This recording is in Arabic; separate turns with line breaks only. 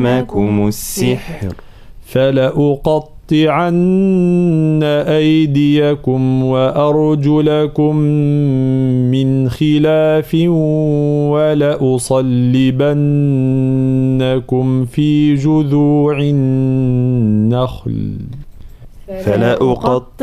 علمكم السحر
فلأقطعن أيديكم وأرجلكم من خلاف ولأصلبنكم في جذوع النخل
فلأقطعن